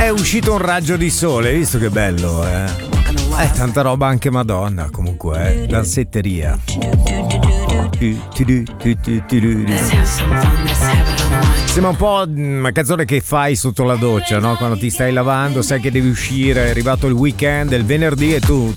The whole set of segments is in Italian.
È uscito un raggio di sole, hai visto che bello, tanta roba anche Madonna, comunque, danzetteria. Sembra un po' una canzone che fai sotto la doccia, no? Quando ti stai lavando, sai che devi uscire, è arrivato il weekend, è il venerdì e tu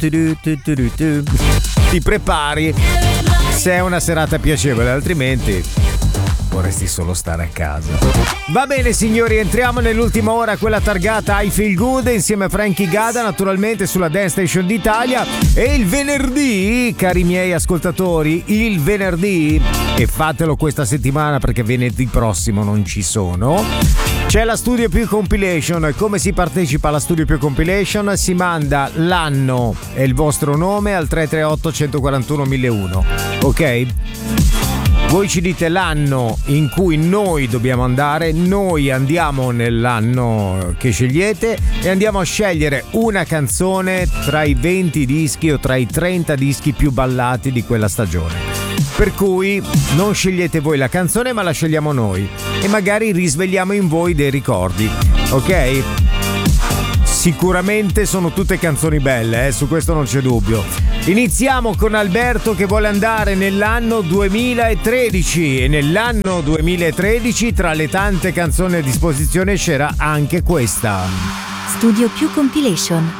ti prepari se è una serata piacevole, altrimenti vorresti solo stare a casa. Va bene signori, entriamo nell'ultima ora, quella targata I Feel Good, insieme a Frankie Gada, naturalmente sulla Dance Station d'Italia. E il venerdì, cari miei ascoltatori, il venerdì, e fatelo questa settimana perché venerdì prossimo non ci sono, c'è la Studio Più Compilation. Come si partecipa alla Studio Più Compilation? Si manda l'anno e il vostro nome al 338 141 1001, ok? Voi ci dite l'anno in cui noi dobbiamo andare, noi andiamo nell'anno che scegliete e andiamo a scegliere una canzone tra i 20 dischi o tra i 30 dischi più ballati di quella stagione. Per cui non scegliete voi la canzone ma la scegliamo noi e magari risvegliamo in voi dei ricordi, ok? Sicuramente sono tutte canzoni belle, su questo non c'è dubbio. Iniziamo con Alberto che vuole andare nell'anno 2013 e nell'anno 2013 tra le tante canzoni a disposizione c'era anche questa. Studio Più Compilation.